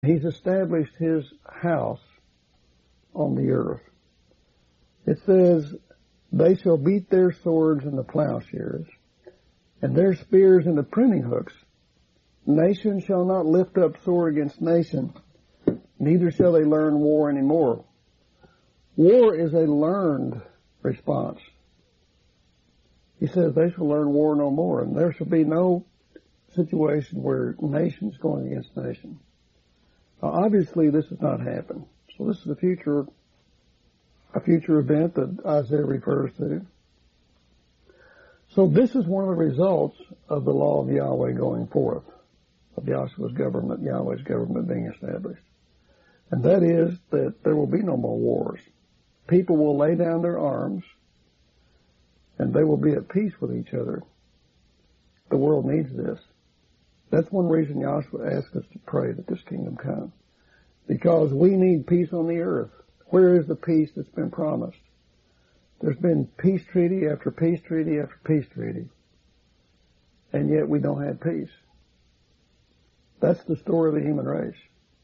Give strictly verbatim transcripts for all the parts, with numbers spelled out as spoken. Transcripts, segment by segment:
He's established his house on the earth. It says, they shall beat their swords into plowshares, and their spears into pruning hooks. Nation shall not lift up sword against nation, neither shall they learn war anymore. War is a learned response. He says they shall learn war no more, and there shall be no situation where nation's going against nation. Now, obviously, this has not happened. So this is a future, a future event that Isaiah refers to. So this is one of the results of the law of Yahweh going forth, of Yahshua's government, Yahweh's government being established. And that is that there will be no more wars. People will lay down their arms, and they will be at peace with each other. The world needs this. That's one reason Yahshua asked us to pray that this kingdom come. Because we need peace on the earth. Where is the peace that's been promised? There's been peace treaty after peace treaty after peace treaty. And yet we don't have peace. That's the story of the human race.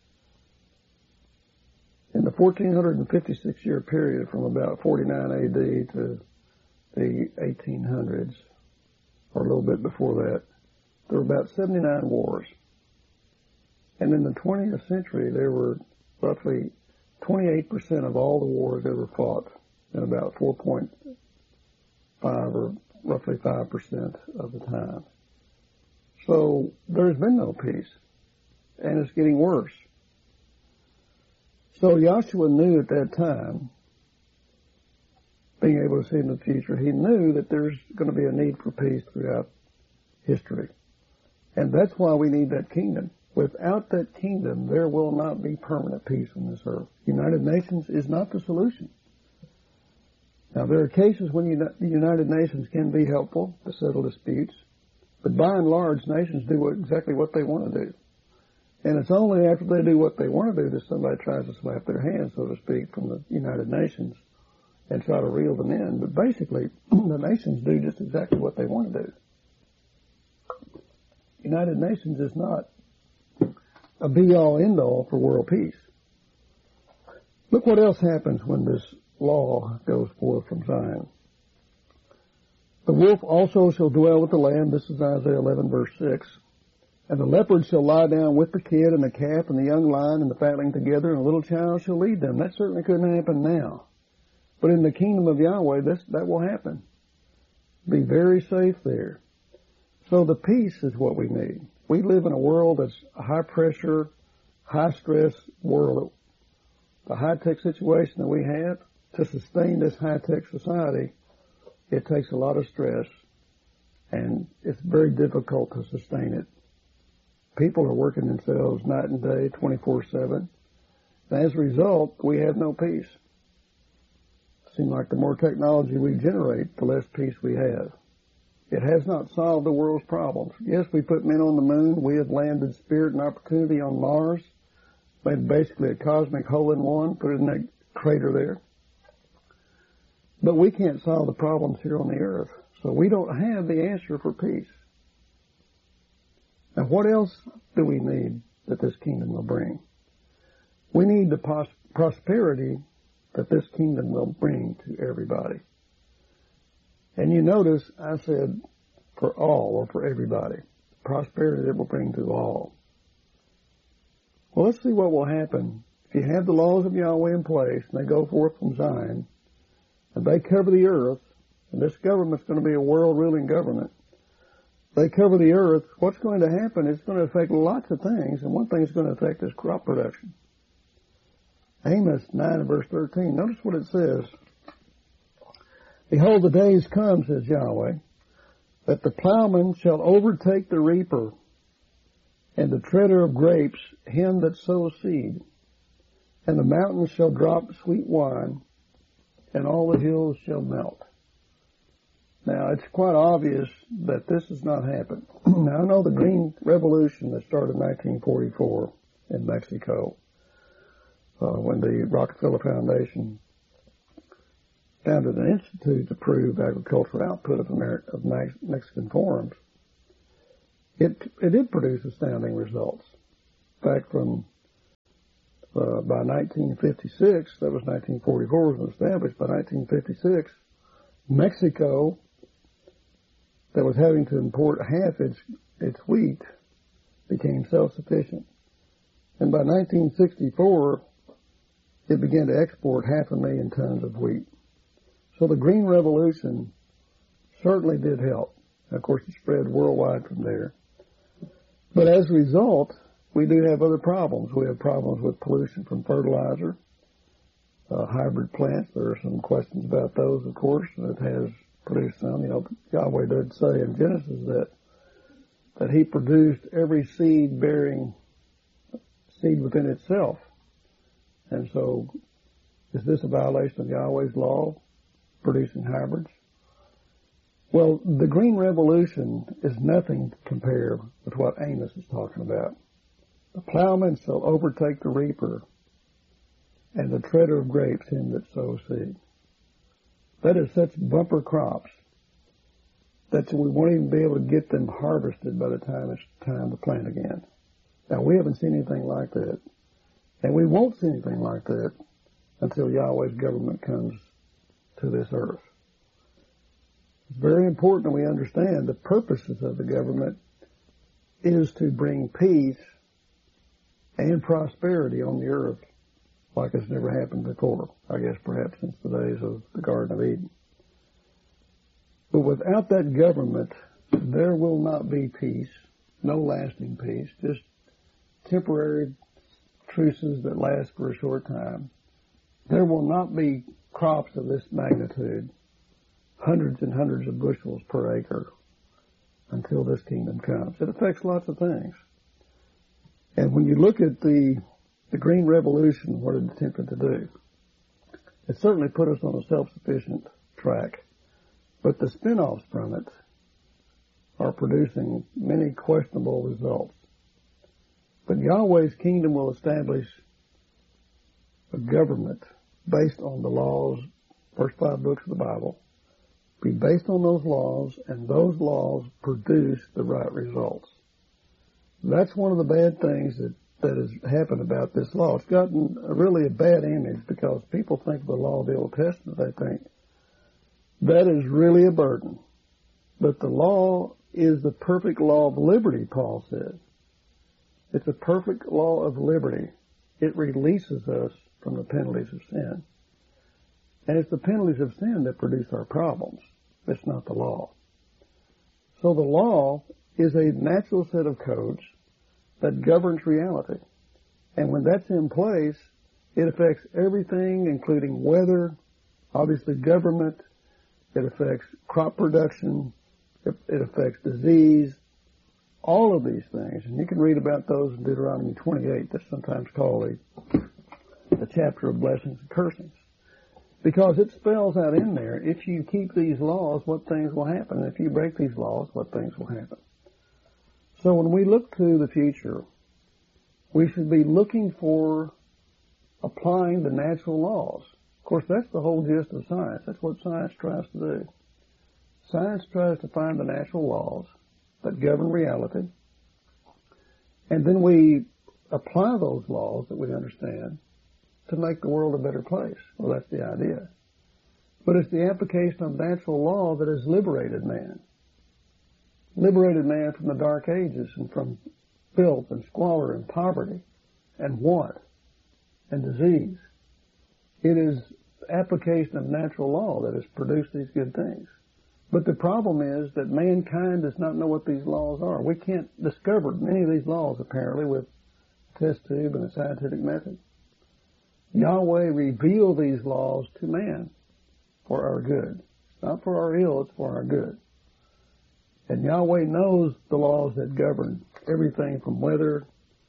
In the fourteen fifty-six year period from about forty-nine A D to the eighteen hundreds, or a little bit before that, there were about seventy-nine wars. And in the twentieth century, there were roughly twenty-eight percent of all the wars ever fought, and about four point five or roughly five percent of the time. So there's been no peace, and it's getting worse. So Yahshua knew at that time, being able to see in the future, he knew that there's going to be a need for peace throughout history. And that's why we need that kingdom. Without that kingdom, there will not be permanent peace on this earth. United Nations is not the solution. Now, there are cases when the United Nations can be helpful to settle disputes, but by and large, nations do exactly what they want to do. And it's only after they do what they want to do that somebody tries to slap their hand, so to speak, from the United Nations and try to reel them in. But basically, the nations do just exactly what they want to do. United Nations is not a be-all, end-all for world peace. Look what else happens when this law goes forth from Zion. The wolf also shall dwell with the lamb. This is Isaiah eleven, verse six. And the leopard shall lie down with the kid and the calf and the young lion and the fatling together, and a little child shall lead them. That certainly couldn't happen now. But in the kingdom of Yahweh, this, that will happen. Be very safe there. So the peace is what we need. We live in a world that's a high-pressure, high-stress world. The high-tech situation that we have, to sustain this high-tech society, it takes a lot of stress, and it's very difficult to sustain it. People are working themselves night and day, twenty-four seven. And as a result, we have no peace. It seems like the more technology we generate, the less peace we have. It has not solved the world's problems. Yes, we put men on the moon. We have landed Spirit and Opportunity on Mars. Made basically a cosmic hole-in-one, put it in that crater there. But we can't solve the problems here on the earth. So we don't have the answer for peace. Now, what else do we need that this kingdom will bring? We need the pos- prosperity that this kingdom will bring to everybody. And you notice I said for all or for everybody. Prosperity that will bring to all. Well, let's see what will happen. If you have the laws of Yahweh in place and they go forth from Zion and they cover the earth, and this government's going to be a world ruling government, they cover the earth, what's going to happen is going to affect lots of things, and one thing is going to affect is crop production. Amos nine and verse thirteen, notice what it says. Behold, the days come, says Yahweh, that the plowman shall overtake the reaper, and the treader of grapes him that sows seed. And the mountains shall drop sweet wine, and all the hills shall melt. Now, it's quite obvious that this has not happened. Now, I know the Green Revolution that started in nineteen forty-four in Mexico, uh, when the Rockefeller Foundation founded an institute to prove agricultural output of, Ameri- of Mexican farms, it, it did produce astounding results. In fact, from uh, by nineteen fifty-six, that was nineteen forty-four was established, by nineteen fifty-six, Mexico, that was having to import half its, its wheat, became self-sufficient. And by nineteen sixty-four, it began to export half a million tons of wheat. So the Green Revolution certainly did help. Of course, it spread worldwide from there. But as a result, we do have other problems. We have problems with pollution from fertilizer, uh, hybrid plants. There are some questions about those, of course, and it has produced some. You know, Yahweh did say in Genesis that that he produced every seed bearing seed within itself. And so, is this a violation of Yahweh's law, producing hybrids? Well, the Green Revolution is nothing to compare with what Amos is talking about. The plowman shall overtake the reaper, and the treader of grapes him that sows seed. That is such bumper crops that we won't even be able to get them harvested by the time it's time to plant again. Now, we haven't seen anything like that, and we won't see anything like that until Yahweh's government comes to this earth. It's very important that we understand the purposes of the government is to bring peace and prosperity on the earth like it's never happened before, I guess perhaps since the days of the Garden of Eden. But without that government, there will not be peace, no lasting peace, just temporary truces that last for a short time. There will not be crops of this magnitude, hundreds and hundreds of bushels per acre, until this kingdom comes. It affects lots of things. And when you look at the the Green Revolution, what it attempted to do, it certainly put us on a self-sufficient track. But the spin-offs from it are producing many questionable results. But Yahweh's kingdom will establish a government based on the laws, first five books of the Bible, be based on those laws, and those laws produce the right results. That's one of the bad things that, that has happened about this law. It's gotten a, really a bad image because people think of the law of the Old Testament, they think that is really a burden. But the law is the perfect law of liberty, Paul said. It's a perfect law of liberty. It releases us from the penalties of sin. And it's the penalties of sin that produce our problems. It's not the law. So the law is a natural set of codes that governs reality. And when that's in place, it affects everything, including weather, obviously government. It affects crop production. It, it affects disease. All of these things. And you can read about those in Deuteronomy twenty-eight. That's sometimes called a, a chapter of blessings and cursings. Because it spells out in there, if you keep these laws, what things will happen. And if you break these laws, what things will happen. So when we look to the future, we should be looking for applying the natural laws. Of course, that's the whole gist of science. That's what science tries to do. Science tries to find the natural laws that govern reality, and then we apply those laws that we understand to make the world a better place. Well, that's the idea. But it's the application of natural law that has liberated man. Liberated man from the dark ages and from filth and squalor and poverty and want and disease. It is application of natural law that has produced these good things. But the problem is that mankind does not know what these laws are. We can't discover many of these laws, apparently, with a test tube and a scientific method. Yahweh revealed these laws to man for our good. It's not for our ill, it's for our good. And Yahweh knows the laws that govern everything from weather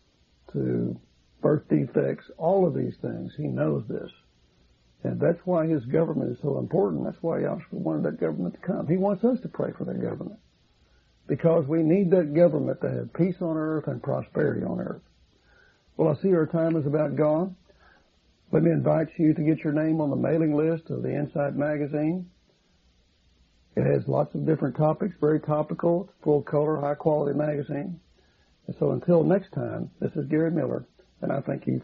to birth defects, all of these things. He knows this. And that's why his government is so important. That's why Yahshua wanted that government to come. He wants us to pray for that government. Because we need that government to have peace on earth and prosperity on earth. Well, I see our time is about gone. Let me invite you to get your name on the mailing list of the Insight magazine. It has lots of different topics, very topical. It's full color, high quality magazine. And so until next time, this is Gary Miller, and I thank you